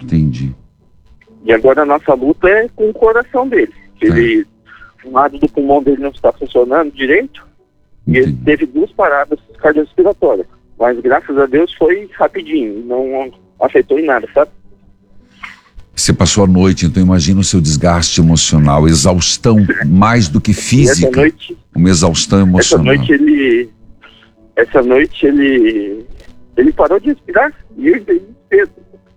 Entendi. E agora a nossa luta é com o coração dele. Um lado do pulmão dele não está funcionando direito. E ele teve 2 paradas cardiorrespiratórias. Mas graças a Deus foi rapidinho, não afetou em nada, sabe? Você passou a noite, então imagina o seu desgaste emocional, exaustão mais do que física. Essa noite, uma exaustão emocional. Essa noite ele parou de respirar e eu entendi cedo.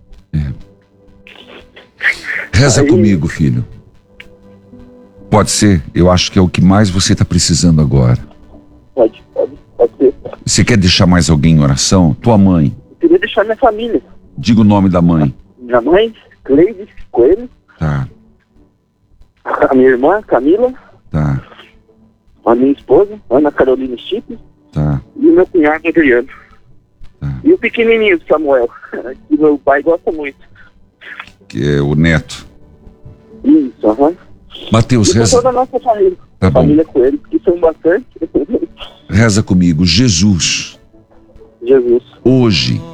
Reza comigo, filho. Pode ser? Eu acho que é o que mais você está precisando agora. Pode ser. Você quer deixar mais alguém em oração? Tua mãe. Eu queria deixar minha família. Diga o nome da mãe. Minha mãe, Cleide Coelho. Tá. A minha irmã, Camila. Tá. A minha esposa, Ana Carolina Chip. Tá. E o meu cunhado, Adriano. Tá. E o pequenininho, Samuel, que meu pai gosta muito. Que é o neto. Isso, aham. Mateus, e reza. toda a nossa família. Tá bom. Família Coelho, que são bastante. Reza comigo. Jesus, hoje,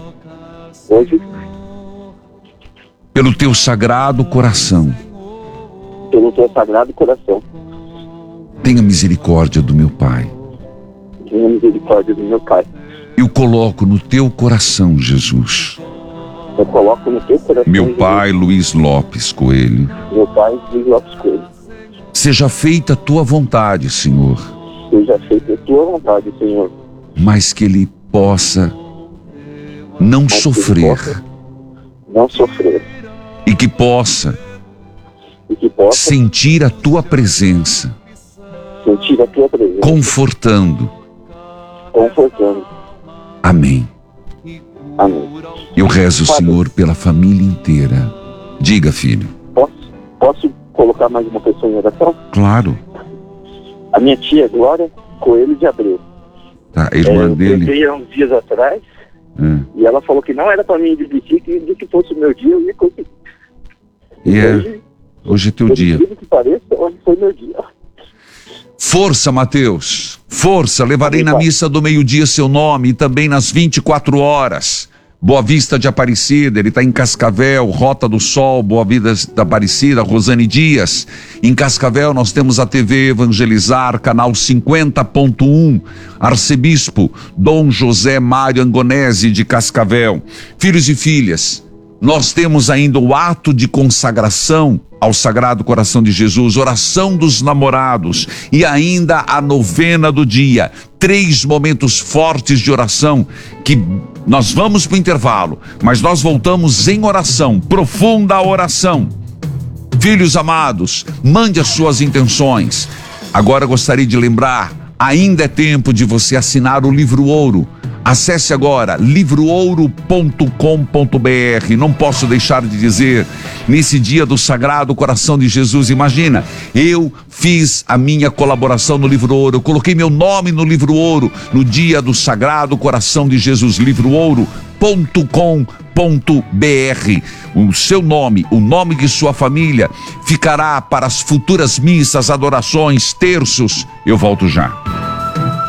pelo teu sagrado coração, tenha misericórdia do meu pai. Eu coloco no teu coração, Jesus, meu pai, Luiz Lopes Coelho. Seja feita a tua vontade, Senhor. Mas que ele possa não sofrer. E que possa sentir a tua presença. Confortando. Amém. Eu rezo, Senhor, pela família inteira. Diga, filho. Posso colocar mais uma pessoa em oração? Claro. A minha tia, Glória Coelho de Abreu. Tá, a irmã dele. Eu peguei há uns dias atrás e ela falou que não era para mim desistir, que do que fosse o meu dia eu ia conseguir. E hoje é teu dia. Por que pareça, hoje foi meu dia. Força, Mateus. Força, levarei na missa do meio-dia seu nome e também nas 24 horas. Boa Vista de Aparecida, ele está em Cascavel, Rota do Sol, Boa Vista da Aparecida, Rosane Dias. Em Cascavel nós temos a TV Evangelizar, canal 50.1, Arcebispo Dom José Mário Angonese de Cascavel. Filhos e filhas, nós temos ainda o ato de consagração ao Sagrado Coração de Jesus, oração dos namorados e ainda a novena do dia. 3 momentos fortes de oração que nós vamos para o intervalo, mas nós voltamos em oração, profunda oração. Filhos amados, mande as suas intenções. Agora gostaria de lembrar, ainda é tempo de você assinar o livro Ouro. Acesse agora livroouro.com.br. Não posso deixar de dizer, nesse dia do Sagrado Coração de Jesus, imagina, eu fiz a minha colaboração no Livro Ouro, eu coloquei meu nome no Livro Ouro, no dia do Sagrado Coração de Jesus, livroouro.com.br. O seu nome, o nome de sua família, ficará para as futuras missas, adorações, terços. Eu volto já.